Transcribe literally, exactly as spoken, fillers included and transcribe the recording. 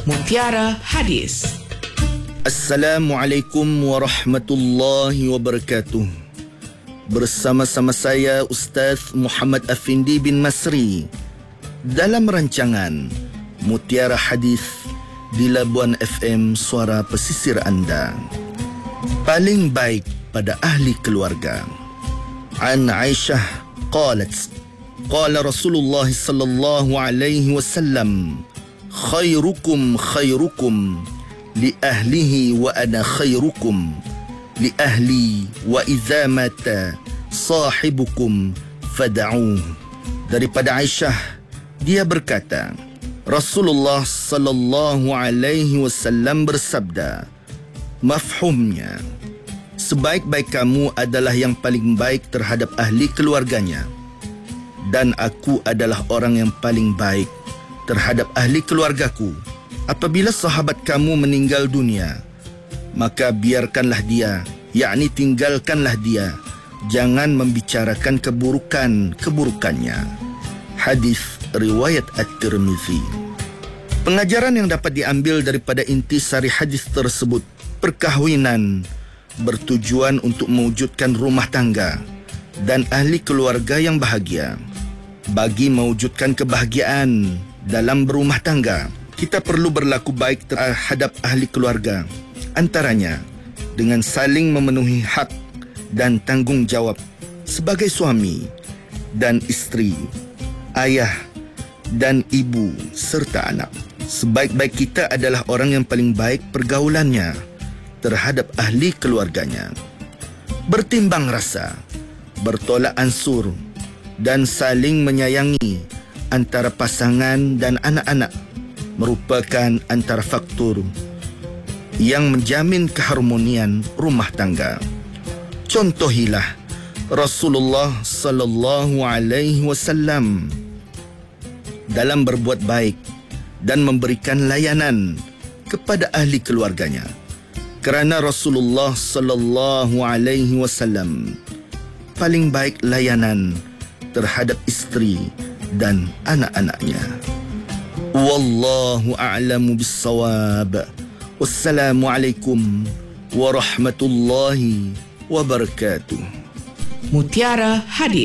Mutiara Hadis. Assalamualaikum warahmatullahi wabarakatuh. Bersama-sama saya Ustaz Muhammad Afindi bin Masri dalam rancangan Mutiara Hadis di Labuan F M, suara pesisir anda. Paling baik pada ahli keluarga. An Aisyah qalat, qala Rasulullah sallallahu alaihi wasallam, khairukum khairukum li ahlihi wa ana khairukum li ahli wa idza mata sahibukum fad'uh. Daripada Aisyah, dia berkata, Rasulullah sallallahu alaihi wasallam bersabda, mafhumnya, sebaik-baik kamu adalah yang paling baik terhadap ahli keluarganya, dan aku adalah orang yang paling baik terhadap ahli keluargaku. Apabila sahabat kamu meninggal dunia, maka biarkanlah dia, yakni tinggalkanlah dia, jangan membicarakan keburukan-keburukannya. Hadis riwayat At-Tirmizi. Pengajaran yang dapat diambil daripada intisari hadis tersebut, perkahwinan bertujuan untuk mewujudkan rumah tangga dan ahli keluarga yang bahagia. Bagi mewujudkan kebahagiaan dalam berumah tangga, kita perlu berlaku baik terhadap ahli keluarga, antaranya dengan saling memenuhi hak dan tanggungjawab sebagai suami dan isteri, ayah dan ibu serta anak. Sebaik-baik kita adalah orang yang paling baik pergaulannya terhadap ahli keluarganya. Bertimbang rasa, bertolak ansur dan saling menyayangi antara pasangan dan anak-anak merupakan antara faktor yang menjamin keharmonian rumah tangga. Contohilah Rasulullah sallallahu alaihi wasallam dalam berbuat baik dan memberikan layanan kepada ahli keluarganya, kerana Rasulullah sallallahu alaihi wasallam paling baik layanan terhadap isteri dan anak-anaknya. Wallahu a'lamu bis-shawab. Wassalamualaikum warahmatullahi wabarakatuh. Mutiara Hadis.